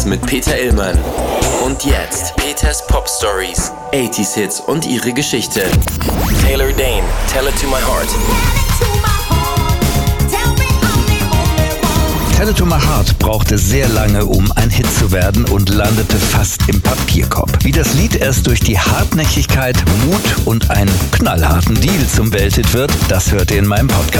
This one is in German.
mit Peter Illmann. Und jetzt Peters Pop Stories, 80s Hits und ihre Geschichte. Taylor Dayne, Tell It To My Heart. Tell It To My Heart brauchte sehr lange, um ein Hit zu werden und landete fast im Papierkorb. Wie das Lied erst durch die Hartnäckigkeit, Mut und einen knallharten Deal zum Welthit wird, das hört ihr in meinem Podcast.